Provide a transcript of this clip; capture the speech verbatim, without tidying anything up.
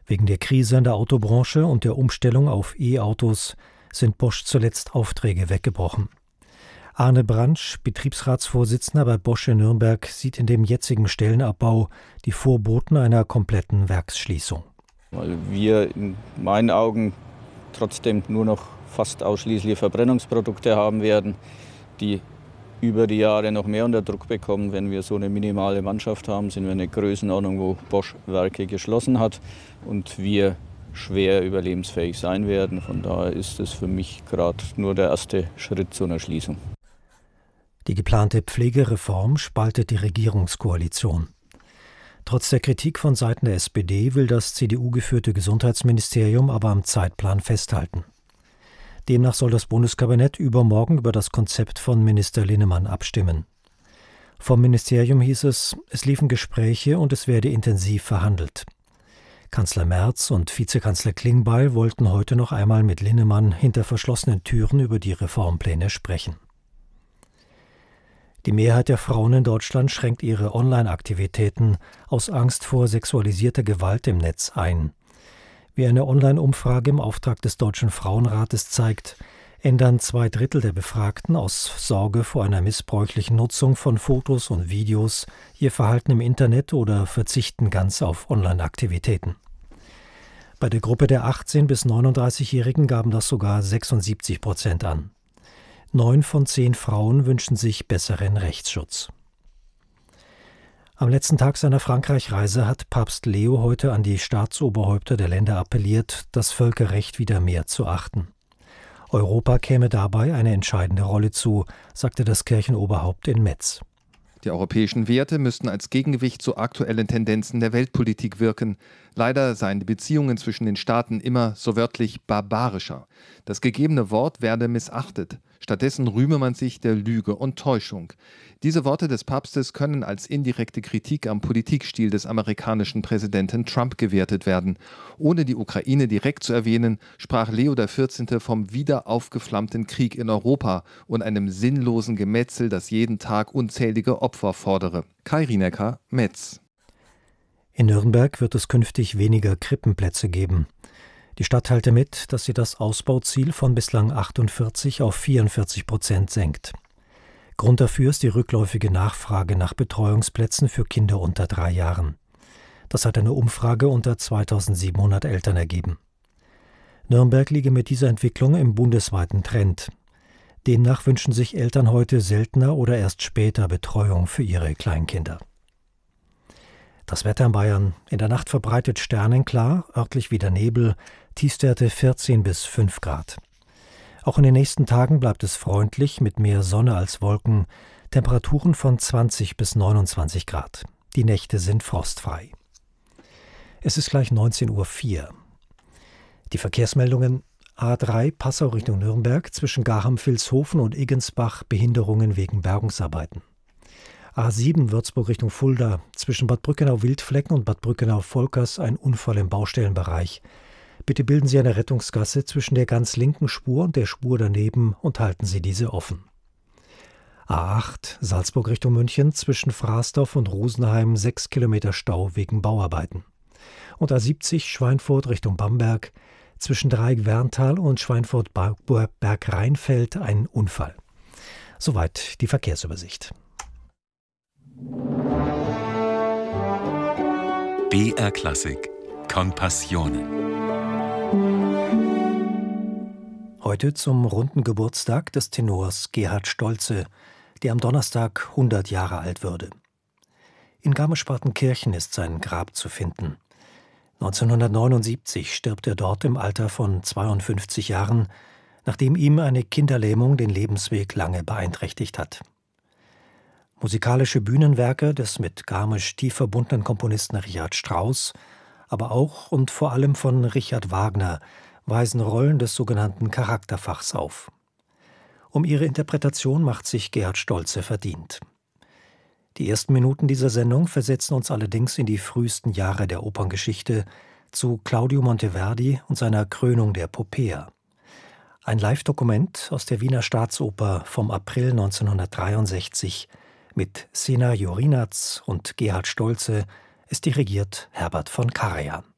Wegen der Krise in der Autobranche und der Umstellung auf E-Autos sind Bosch zuletzt Aufträge weggebrochen. Arne Brandsch, Betriebsratsvorsitzender bei Bosch in Nürnberg, sieht in dem jetzigen Stellenabbau die Vorboten einer kompletten Werksschließung. Weil wir in meinen Augen trotzdem nur noch fast ausschließlich Verbrennungsprodukte haben werden, die über die Jahre noch mehr unter Druck bekommen. Wenn wir so eine minimale Mannschaft haben, sind wir in einer Größenordnung, wo Bosch Werke geschlossen hat und wir schwer überlebensfähig sein werden. Von daher ist es für mich gerade nur der erste Schritt zu einer Schließung. Die geplante Pflegereform spaltet die Regierungskoalition. Trotz der Kritik von Seiten der S P D will das C D U-geführte Gesundheitsministerium aber am Zeitplan festhalten. Demnach soll das Bundeskabinett übermorgen über das Konzept von Minister Linnemann abstimmen. Vom Ministerium hieß es, es liefen Gespräche und es werde intensiv verhandelt. Kanzler Merz und Vizekanzler Klingbeil wollten heute noch einmal mit Linnemann hinter verschlossenen Türen über die Reformpläne sprechen. Die Mehrheit der Frauen in Deutschland schränkt ihre Online-Aktivitäten aus Angst vor sexualisierter Gewalt im Netz ein. Wie eine Online-Umfrage im Auftrag des Deutschen Frauenrates zeigt, ändern zwei Drittel der Befragten aus Sorge vor einer missbräuchlichen Nutzung von Fotos und Videos ihr Verhalten im Internet oder verzichten ganz auf Online-Aktivitäten. Bei der Gruppe der achtzehn- bis neununddreißigjährigen gaben das sogar sechsundsiebzig Prozent an. Neun von zehn Frauen wünschen sich besseren Rechtsschutz. Am letzten Tag seiner Frankreich-Reise hat Papst Leo heute an die Staatsoberhäupter der Länder appelliert, das Völkerrecht wieder mehr zu achten. Europa käme dabei eine entscheidende Rolle zu, sagte das Kirchenoberhaupt in Metz. Die europäischen Werte müssten als Gegengewicht zu aktuellen Tendenzen der Weltpolitik wirken. Leider seien die Beziehungen zwischen den Staaten immer so wörtlich barbarischer. Das gegebene Wort werde missachtet. Stattdessen rühme man sich der Lüge und Täuschung. Diese Worte des Papstes können als indirekte Kritik am Politikstil des amerikanischen Präsidenten Trump gewertet werden. Ohne die Ukraine direkt zu erwähnen, sprach Leo der vierzehnte vom wieder aufgeflammten Krieg in Europa und einem sinnlosen Gemetzel, das jeden Tag unzählige Opfer fordere. Kai Rienecker, Metz. In Nürnberg wird es künftig weniger Krippenplätze geben. Die Stadt teilte mit, dass sie das Ausbauziel von bislang achtundvierzig auf vierundvierzig Prozent senkt. Grund dafür ist die rückläufige Nachfrage nach Betreuungsplätzen für Kinder unter drei Jahren. Das hat eine Umfrage unter zweitausendsiebenhundert Eltern ergeben. Nürnberg liege mit dieser Entwicklung im bundesweiten Trend. Demnach wünschen sich Eltern heute seltener oder erst später Betreuung für ihre Kleinkinder. Das Wetter in Bayern: in der Nacht verbreitet sternenklar, örtlich wieder Nebel, Tiefstwerte vierzehn bis fünf Grad. Auch in den nächsten Tagen bleibt es freundlich mit mehr Sonne als Wolken, Temperaturen von zwanzig bis neunundzwanzig Grad. Die Nächte sind frostfrei. Es ist gleich neunzehn Uhr vier. Die Verkehrsmeldungen: A drei Passau Richtung Nürnberg, zwischen Garham-Vilshofen und Iggensbach Behinderungen wegen Bergungsarbeiten. A sieben Würzburg Richtung Fulda, zwischen Bad Brückenau-Wildflecken und Bad Brückenau-Volkers ein Unfall im Baustellenbereich. Bitte bilden Sie eine Rettungsgasse zwischen der ganz linken Spur und der Spur daneben und halten Sie diese offen. A acht Salzburg Richtung München, zwischen Frasdorf und Rosenheim sechs Kilometer Stau wegen Bauarbeiten. Und A siebzig Schweinfurt Richtung Bamberg, zwischen Dreieck-Werntal und Schweinfurt-Berg-Rheinfeld ein Unfall. Soweit die Verkehrsübersicht. B R Klassik Kompassionen. Heute zum runden Geburtstag des Tenors Gerhard Stolze, der am Donnerstag hundert Jahre alt würde. In Garmisch-Partenkirchen ist sein Grab zu finden. neunzehnhundertneunundsiebzig stirbt er dort im Alter von zweiundfünfzig Jahren, nachdem ihm eine Kinderlähmung den Lebensweg lange beeinträchtigt hat. Musikalische Bühnenwerke des mit Garmisch tief verbundenen Komponisten Richard Strauss, aber auch und vor allem von Richard Wagner weisen Rollen des sogenannten Charakterfachs auf. Um ihre Interpretation macht sich Gerhard Stolze verdient. Die ersten Minuten dieser Sendung versetzen uns allerdings in die frühesten Jahre der Operngeschichte zu Claudio Monteverdi und seiner Krönung der Popea. Ein Live-Dokument aus der Wiener Staatsoper vom April neunzehnhundertdreiundsechzig mit Sena Jorinatz und Gerhard Stolze. Es dirigiert Herbert von Karajan.